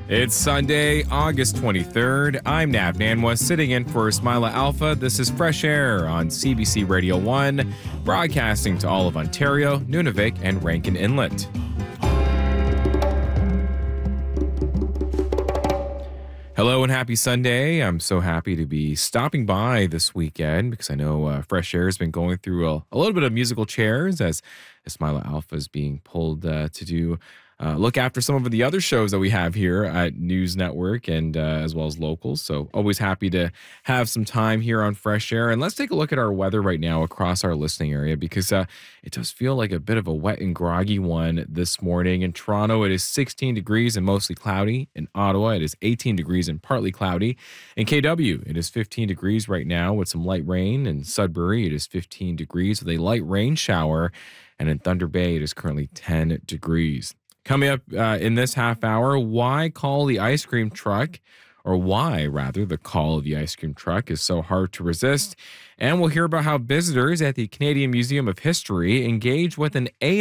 It's Sunday, August 23rd. I'm Nav Nanwa, sitting in for Ismaila Alpha. This is Fresh Air on CBC Radio 1, broadcasting to all of Ontario, Nunavik, and Rankin Inlet. Hello and happy Sunday. I'm so happy to be stopping by this weekend because I know Fresh Air has been going through a little bit of musical chairs as Ismaila Alpha is being pulled to do look after some of the other shows that we have here at News Network and as well as locals. So always happy to have some time here on Fresh Air. And let's take a look at our weather right now across our listening area because it does feel like a bit of a wet and groggy one this morning. In Toronto, it is 16 degrees and mostly cloudy. In Ottawa, it is 18 degrees and partly cloudy. In KW, it is 15 degrees right now with some light rain. In Sudbury, it is 15 degrees with a light rain shower. And in Thunder Bay, it is currently 10 degrees. Coming up in this half hour, why call the ice cream truck, or why, rather, the call of the ice cream truck is so hard to resist. And we'll hear about how visitors at the Canadian Museum of History engage with an AI